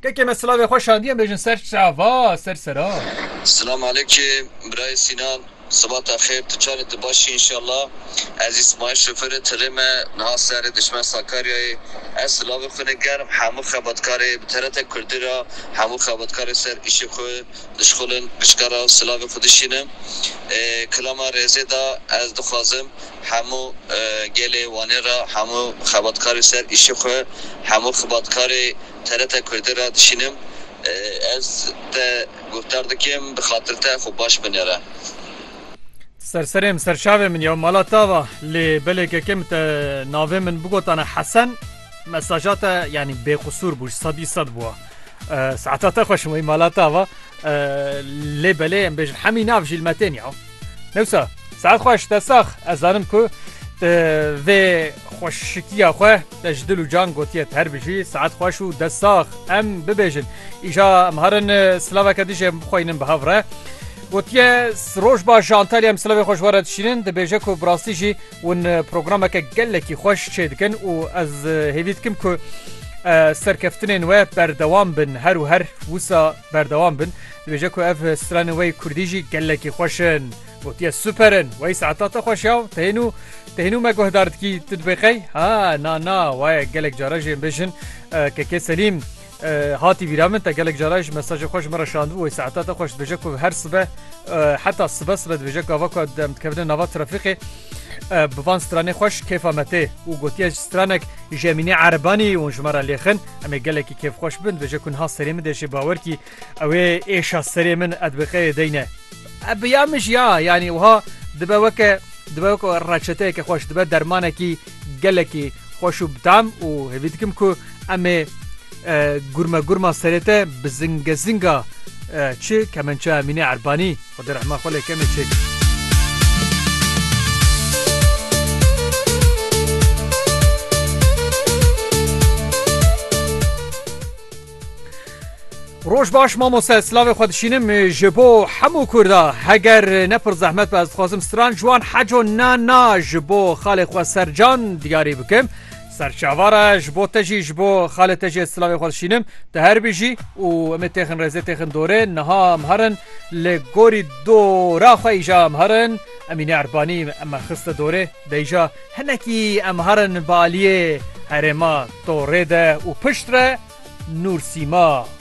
که مثلا خوش شاندی هم بجن سر شوا سر سرا. السلام علیکم برای سینان صباح خیر تچارت باشی انشالله. از اسماعیل شوفر ترمه نه سر دشمن ساکاریای اصلاً خونه گرم همو خبرکاری بطرت کردی را همو خبرکاری سر ایشی خو دشخولن بشکارا سلاو خودشینم کلام رزه دا از دخوازم همو گله وانی را همو خبرکاری سر ایشی خو همو خبرکاری طرت کردی را دشینم از گفتار دکیم به خاطر تا خوب باش بنیاره. سرسرم سرشاوه من یا مالاتاوا لی بله که کم تا ناوه من بگوتانه حسن مساجات یعنی بے قصور بوش 100% بوا ساعتات خوش موی مالاتاوا لی بله ام بیش همی ناف جیل متین یا نوسا ساعت خوش تساخ ازانم که و خوشکی خواه تجدل و جان گوتیت هر بجی ساعت خوش و دساخ ام ببیجن ایجا مهارن سلاوه کدیش بخواینم به هفره گوتیه روش با جانتالی هم سلاوی خوش وارد شیرین ده بیجه که براستی جی ون پروگرامه که گلکی خوش چه دکن و از هیوید کم که سرکفتنین و بردوام بن هر و هر وسا بردوام بن ده بیجه که اف ستران وی کردی جی گلکی خوشن گوتیه سوپرن وی ساعتات خوش یاو تهینو ما گهدارد کی تدبیقی ها نا وی گلک جارا جیم بیشن که سلیم هاتی ویرامن تا گلک جاراش مساج خوش مرا شاندو و ساعتات خوش بجه که هر صبح حتی صبح بجه که آوا که متکبدن نوا ترافیقی بوان سترانه خوش کیف آمده و گوتیه سترانک جمینی عربانی و شمارا لیخن اما گلکی کیف خوش بند بجه که ها سری من دیشه باور کی اوه ایشا سری من ادبقه دینه بیامش یا یعنی وها دبوکه رچته که خوش دبه درمانه کی گلکی خوشو بدم و هیدکم که اما گرما سرته بزنگا چه کمنچه امینه عربانی خود رحمه خوله کمی چه روش باش ما مسلسلاوی خودشینم جبو همو کرده اگر نپر زحمت به از خوازم ستران جوان حجو نا جبو خاله خواه سرجان دیاری بکم سرچاواره جبو تجی جبو خاله تجی اسلامی خودشینم ده هر بیجی و امید تیخن رزه تیخن دوره نها مهرن لگوری دورا خواه ایجا مهرن امینه عربانی اما خست دوره ده ایجا هنکی امهرن بالیه هرما دوره ده و پشتره نور سیما